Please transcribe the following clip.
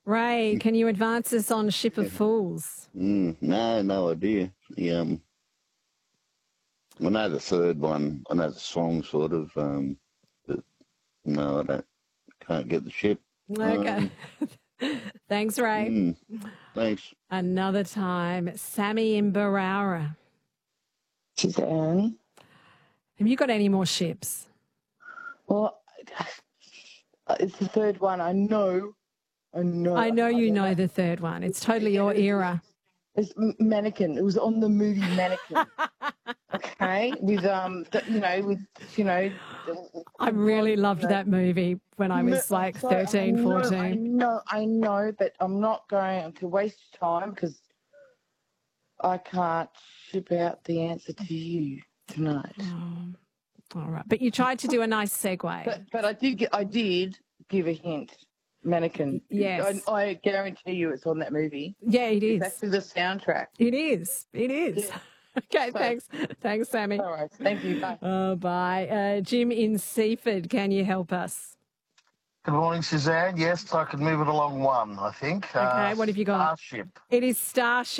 Ray, can you advance us on Ship of Fools? No idea. I know the third one. I know the song sort of. But no, can't get the ship. Okay. Thanks, Ray. Thanks. Another time, Sammy in Barara. Suzanne. Have you got any more ships? Well, it's the third one. I know you know the third one. It's totally your era. It's Mannequin. It was on the movie Mannequin. Okay, I really loved that movie when I was like 13, 14. I know, but I'm not going to waste time because I can't ship out the answer to you tonight. All right, but you tried to do a nice segue. But I did give a hint. Mannequin. Yes. I guarantee you it's on that movie. Yeah, it is. It's actually the soundtrack. It is. Yeah. Okay, thanks. Thanks, Sammy. All right, thank you. Bye. Bye. Jim in Seaford, can you help us? Good morning, Suzanne. Yes, I could move it along one, I think. Okay, what have you got? Starship. It is Starship.